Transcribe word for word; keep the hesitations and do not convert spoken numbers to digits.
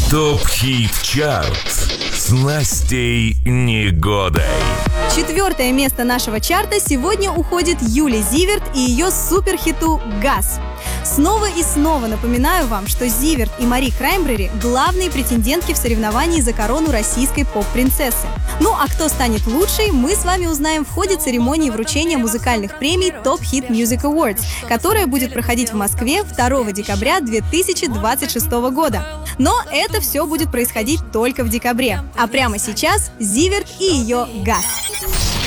ТОП-хит-чарт с Настей Негодой. Четвертое место нашего чарта сегодня уходит Юле Зиверт и ее суперхиту «Газ». Снова и снова напоминаю вам, что Зиверт и Мари Краймбрери – главные претендентки в соревновании за корону российской поп-принцессы. Ну а кто станет лучшей, мы с вами узнаем в ходе церемонии вручения музыкальных премий Top Hit Music Awards, которая будет проходить в Москве второго декабря две тысячи двадцать шестого года. Но это все будет происходить только в декабре. А прямо сейчас Зиверт и ее «Газ».